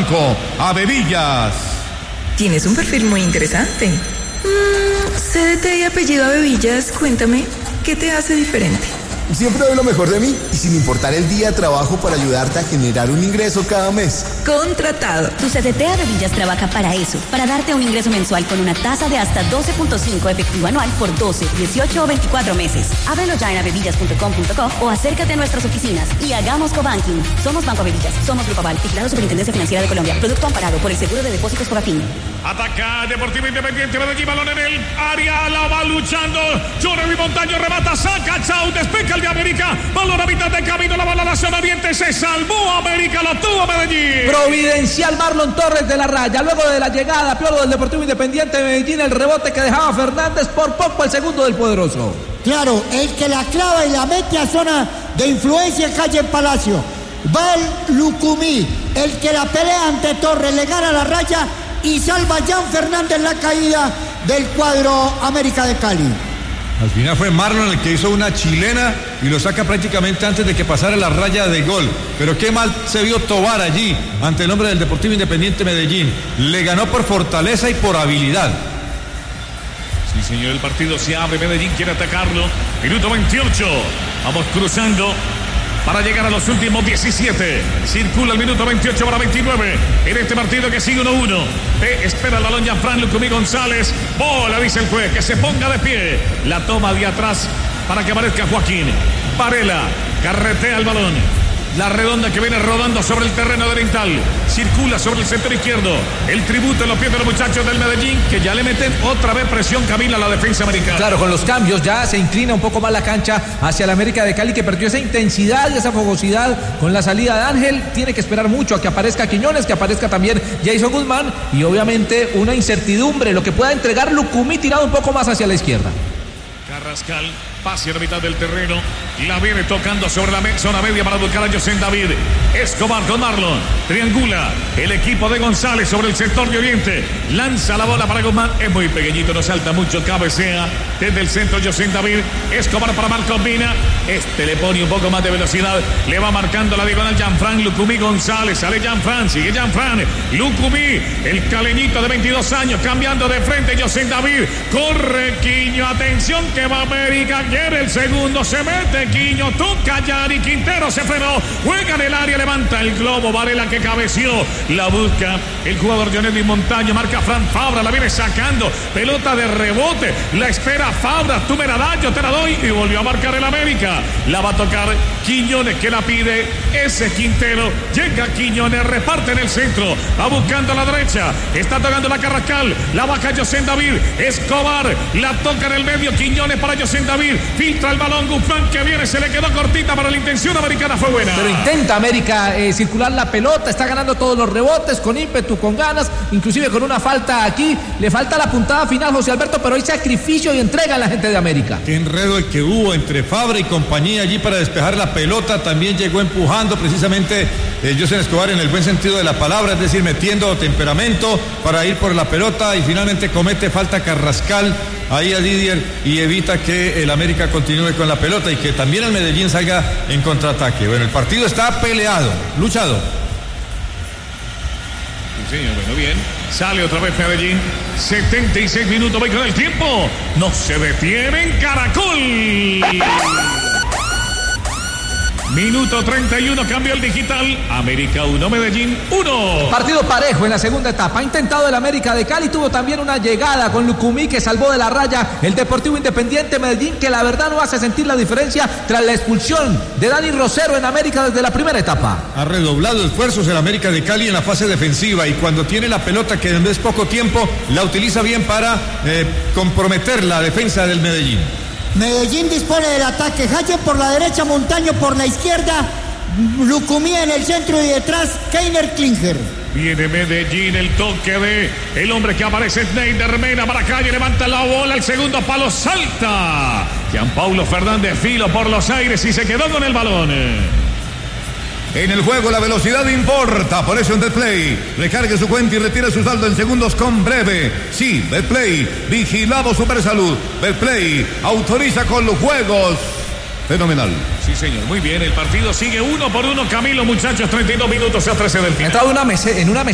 Banco, Avevillas. Tienes un perfil muy interesante. CDT y apellido Avevillas, cuéntame, ¿qué te hace diferente? Siempre doy lo mejor de mí y sin importar el día trabajo para ayudarte a generar un ingreso cada mes. Contratado. Tu CDT Avevillas trabaja para eso, para darte un ingreso mensual con una tasa de hasta 12.5 efectivo anual por 12, 18 o 24 meses. Ábrelo ya en avevillas.com.co o acércate a nuestras oficinas y hagamos cobanking. Somos Banco Avevillas, somos Grupo Aval, vigilado Superintendencia Financiera de Colombia. Producto amparado por el Seguro de Depósitos Cobafin. Ataca Deportivo Independiente Medellín, balón en el área, la va luchando. Jordi Montaño remata, saca, chau, despeja el de América. Balón a mitad de camino, la bola la zona oriente, se salvó América, lo tuvo Medellín. Providencial Marlon Torres de la raya, luego de la llegada Piolo del Deportivo Independiente de Medellín, el rebote que dejaba Fernández, por poco el segundo del poderoso. Claro, el que la clava y la mete a zona de influencia calle Palacio. Va el Lucumí, el que la pelea ante Torres, le gana la raya y salva a Jan Fernández la caída del cuadro América de Cali. Al final fue Marlon el que hizo una chilena y lo saca prácticamente antes de que pasara la raya de gol. Pero qué mal se vio Tobar allí ante el hombre del Deportivo Independiente Medellín. Le ganó por fortaleza y por habilidad. Sí, señor, el partido se abre, Medellín quiere atacarlo. Minuto 28, vamos cruzando para llegar a los últimos 17. Circula el minuto 28 para 29. En este partido que sigue 1-1. Espera el balón Jean-Fran Lucumí González. Bola, dice el juez, que se ponga de pie. La toma de atrás para que aparezca Joaquín Varela. Carretea el balón. La redonda que viene rodando sobre el terreno oriental. Circula sobre el sector izquierdo. El tributo en los pies de los muchachos del Medellín, que ya le meten otra vez presión, Camila, a la defensa americana. Claro, con los cambios ya se inclina un poco más la cancha hacia el América de Cali, que perdió esa intensidad y esa fogosidad con la salida de Ángel. Tiene que esperar mucho a que aparezca Quiñones, que aparezca también Jason Guzmán, y obviamente una incertidumbre, lo que pueda entregar Lucumí tirado un poco más hacia la izquierda. Carrascal, pase a la mitad del terreno, la viene tocando sobre la zona media para buscar a José David. Escobar con Marlon, triangula el equipo de González sobre el sector de oriente, lanza la bola para Guzmán, es muy pequeñito, no salta mucho, cabecea desde el centro José David. Escobar para Marcos Mina, este le pone un poco más de velocidad, le va marcando la diagonal Jean-Fran Lucumí González, sale Jean-Fran, sigue Jean-Fran Lucumí, el caleñito de 22 años, cambiando de frente José David, corre Quiño, atención que va América, quiere el segundo, se mete Quiño, toca Yari, Quintero se frenó, juega en el área, levanta el globo, Varela que cabeció, la busca el jugador Dionelio Montaño, marca Fran Fabra, la viene sacando, pelota de rebote, la espera Fabra, tú me la das, yo te la doy, y volvió a marcar el América, la va a tocar Quiñones que la pide, ese Quintero, llega Quiñones, reparte en el centro, va buscando a la derecha, está tocando la Carrascal, la baja José David, Escobar, la toca en el medio, Quiñones para José David, filtra el balón, Guzmán que viene, se le quedó cortita, para la intención americana fue buena. Pero intenta América circular la pelota, está ganando todos los rebotes, con ímpetu, con ganas, inclusive con una falta aquí, le falta la puntada final José Alberto, pero hay sacrificio y entrega a la gente de América. Qué enredo el que hubo entre Fabra y compañía allí para despejar la pelota, también llegó empujando precisamente José Escobar en el buen sentido de la palabra, es decir, metiendo temperamento para ir por la pelota y finalmente comete falta Carrascal ahí a Didier y evita que el América continúe con la pelota y que también el Medellín salga en contraataque. Bueno, el partido está peleado, luchado. Sí, señor, bueno, bien. Sale otra vez Medellín. 76 minutos, va con el tiempo. No se detiene en Caracol. Minuto 31, cambio el digital. América 1, Medellín 1. Partido parejo en la segunda etapa. Ha intentado el América de Cali. Tuvo también una llegada con Lucumí que salvó de la raya el Deportivo Independiente Medellín, que la verdad no hace sentir la diferencia tras la expulsión de Dani Rosero en América desde la primera etapa. Ha redoblado esfuerzos el América de Cali en la fase defensiva y cuando tiene la pelota, que en vez poco tiempo, la utiliza bien para comprometer la defensa del Medellín. Medellín dispone del ataque, Hache por la derecha, Montaño por la izquierda, Lucumí en el centro y detrás Keiner Klinger. Viene Medellín, el toque de el hombre que aparece, Snyder Mena para calle, levanta la bola, el segundo palo salta. Gianpaulo Fernández filo por los aires y se quedó con el balón. En el juego la velocidad importa, por eso en Betplay recargue su cuenta y retire su saldo en segundos con Breve. Sí, Betplay, vigilado Supersalud. Betplay autoriza con los juegos. Fenomenal. Sí, señor, muy bien, el partido sigue 1-1, Camilo, muchachos, 32 minutos a 13 del final. Ha entrado en una